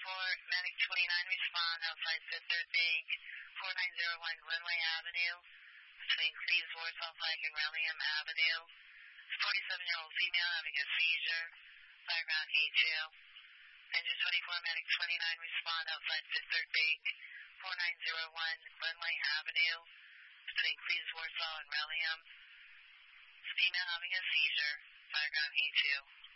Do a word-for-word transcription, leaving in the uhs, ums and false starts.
four, Medic twenty-nine, respond outside Fifth Third Bank, four nine zero one Glenway Avenue, between Cleves, Warsaw Pike, and Rellium Avenue. forty-seven-year-old female having a seizure, background A two. Engine twenty-four, Medic twenty-nine, respond outside Fifth Third Bank, four nine zero one Glenway Avenue, between Cleves, Warsaw, and Rellium. Female having a seizure, background A two.